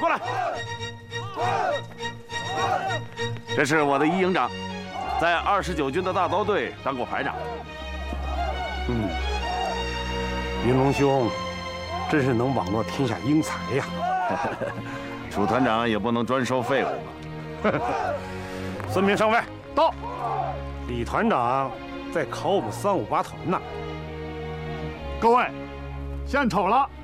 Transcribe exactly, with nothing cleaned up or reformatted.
过来。这是我的一营长，在二十九军的大刀队当过排长。 嗯，云龙兄，真是能网罗天下英才呀！ 楚团长也不能专收废物。 孙明上尉到，李团长在考我们三五八团呢。 各位，献丑了。